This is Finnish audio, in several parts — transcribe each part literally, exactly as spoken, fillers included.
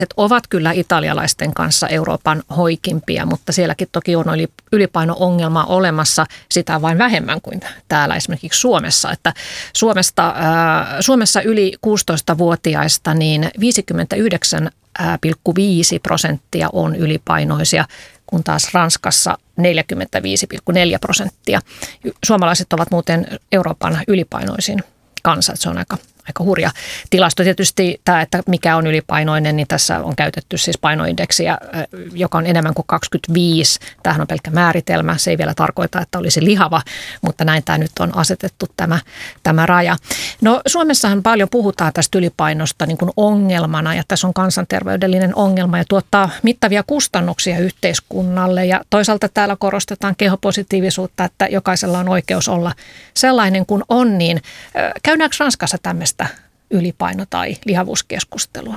ovat kyllä italialaisten kanssa Euroopan hoikimpia, mutta sielläkin toki on ylipaino-ongelma olemassa, sitä vain vähemmän kuin täällä esimerkiksi Suomessa. Että Suomesta, äh, Suomessa yli kuusitoistavuotiaista niin viisikymmentäyhdeksän pilkku viisi prosenttia on ylipainoisia, kun taas Ranskassa neljäkymmentäviisi pilkku neljä prosenttia. Suomalaiset ovat muuten Euroopan ylipainoisin kansa, se on aika, aika hurja tilasto. Tietysti tämä, että mikä on ylipainoinen, niin tässä on käytetty siis painoindeksiä, joka on enemmän kuin kaksikymmentäviisi. Tämähän on pelkkä määritelmä, se ei vielä tarkoita, että olisi lihava, mutta näin tämä nyt on asetettu tämä, tämä raja. No Suomessahan paljon puhutaan tästä ylipainosta niin kuin ongelmana ja tässä on kansanterveydellinen ongelma ja tuottaa mittavia kustannuksia yhteiskunnalle ja toisaalta täällä korostetaan kehopositiivisuutta, että jokaisella on oikeus olla sellainen kuin on, niin käydäänkö Ranskassa tämmöistä ylipaino- tai lihavuuskeskustelua?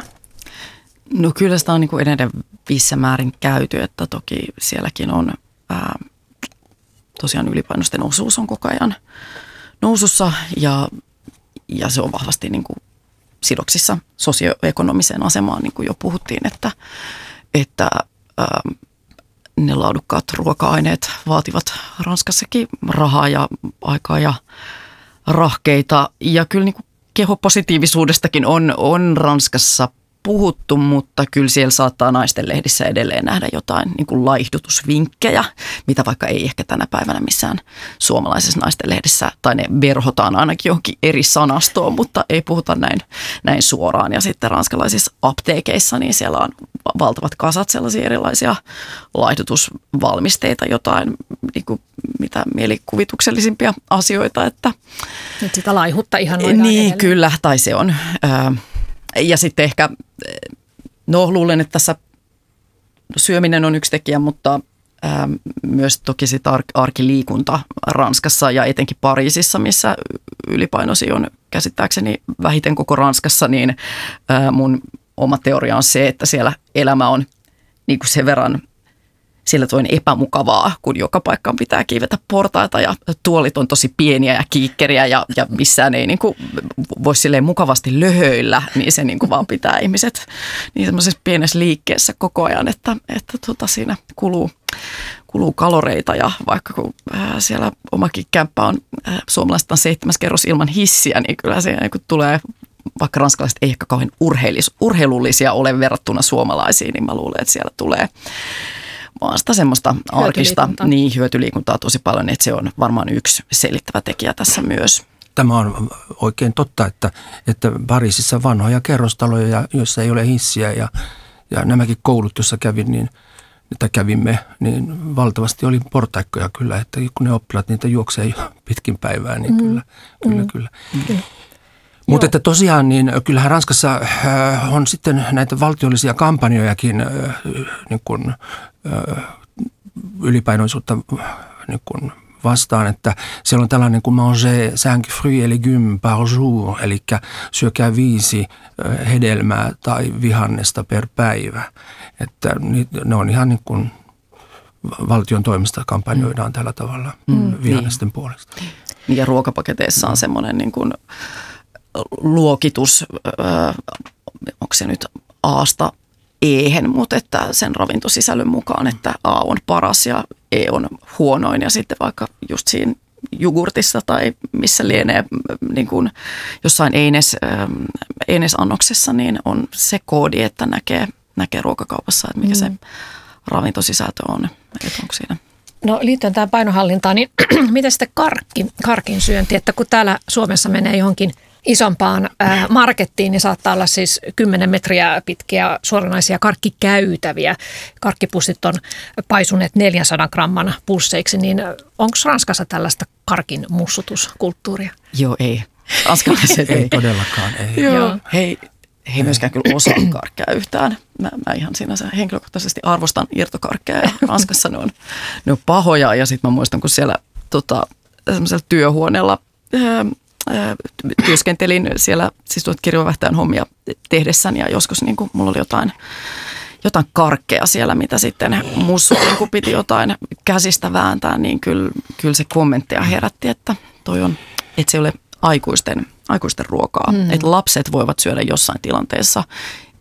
No kyllä sitä on niin kuin enenevissä määrin käyty, että toki sielläkin on ää, tosiaan ylipainoisten osuus on koko ajan nousussa ja, ja se on vahvasti niin kuin sidoksissa sosioekonomiseen asemaan, niin kuin jo puhuttiin, että, että ää, ne laadukkaat ruoka-aineet vaativat Ranskassakin rahaa ja aikaa ja rahkeita ja kyllä niin kuin kehopositiivisuudestakin on, on Ranskassa puhuttu, mutta kyllä siellä saattaa naisten lehdissä edelleen nähdä jotain niin kuin laihdutusvinkkejä, mitä vaikka ei ehkä tänä päivänä missään suomalaisessa naisten lehdessä, tai ne verhotaan ainakin johonkin eri sanastoon, mutta ei puhuta näin, näin suoraan. Ja sitten ranskalaisissa apteekeissa, niin siellä on valtavat kasat sellaisia erilaisia laihdutusvalmisteita, jotain niin kuin mitä mielikuvituksellisimpia asioita. Että nyt sitä laihutta ihan noin niin, edelleen. Kyllä, tai se on. Ja sitten ehkä, no luulen, että tässä syöminen on yksi tekijä, mutta ää, myös toki sit ar- arkiliikunta Ranskassa ja etenkin Pariisissa, missä ylipainoisia on käsittääkseni vähiten koko Ranskassa, niin ää, mun oma teoria on se, että siellä elämä on niin kuin sen verran sillä toin epämukavaa, kun joka paikkaan pitää kiivetä portaita ja tuolit on tosi pieniä ja kiikkeriä ja, ja missään ei niin kuin voi silleen mukavasti löhöillä, niin se niin kuin vaan pitää ihmiset niin semmoisessa pienessä liikkeessä koko ajan, että, että tota siinä kuluu, kuluu kaloreita ja vaikka kun ää, siellä omakin kämppä on, ää, suomalaiset on seitsemäs kerros ilman hissiä, niin kyllä se niin kuin tulee, vaikka ranskalaiset ei ehkä kauhean urheilullisia ole verrattuna suomalaisiin, niin mä luulen, että siellä tulee vaan sitä semmoista arkista niin, hyötyliikuntaa tosi paljon, että se on varmaan yksi selittävä tekijä tässä myös. Tämä on oikein totta, että, että Pariisissa vanhoja kerrostaloja, joissa ei ole hissiä ja, ja nämäkin koulut, joissa kävin, niin, että kävimme, niin valtavasti oli portaikkoja kyllä, että kun ne oppilaat niitä juoksee pitkin päivää, niin kyllä, mm. kyllä, mm. kyllä. Mm. Mutta että tosiaan, niin kyllähän Ranskassa äh, on sitten näitä valtiollisia kampanjojakin äh, niin kuin, äh, ylipainoisuutta niin kuin vastaan, että siellä on tällainen kuin manger cinq fruits et légumes par jour, eli syökää viisi äh, hedelmää tai vihannesta per päivä. Että ne on ihan niin kuin valtion toimesta kampanjoidaan tällä tavalla mm. vihannesten niin. puolesta. Ja ruokapaketeissa on semmoinen niin kuin luokitus, onko se nyt A:sta E:hen, mutta että sen ravintosisällön mukaan, että A on paras ja E on huonoin ja sitten vaikka just siinä jogurtissa tai missä lienee niin kuin jossain eines, einesannoksessa, niin on se koodi, että näkee, näkee ruokakaupassa, että mikä mm. se ravintosisältö on, että onko siinä. No liittyen tähän painohallintaan, niin miten sitten karkki, karkin syönti, että kun täällä Suomessa menee johonkin isompaan äh, markettiin, niin saattaa olla siis kymmenen metriä pitkiä suoranaisia karkkikäytäviä. Karkkipussit on paisuneet neljänsadan gramman pusseiksi, niin onko Ranskassa tällaista karkin mussutuskulttuuria? Joo, ei. Ranskalaiset ei. Ei todellakaan, ei. Joo. Joo. Hei. He ei myöskään kyllä osaa karkkia yhtään. Mä, mä ihan sinänsä henkilökohtaisesti arvostan irtokarkkeja ja Ranskassa ne on, ne on pahoja. Ja sitten mä muistan, kun siellä tota, semmoisella työhuoneella ää, ää, työskentelin siellä siis tuot kirjovähtäjän hommia tehdessäni ja joskus niin kun mulla oli jotain, jotain karkkeja siellä, mitä sitten mussu niin piti jotain käsistä vääntää, niin kyllä, kyllä se kommentteja herätti, että toi on, että se ei ole aikuisten aikuisten ruokaa. Mm. Että lapset voivat syödä jossain tilanteessa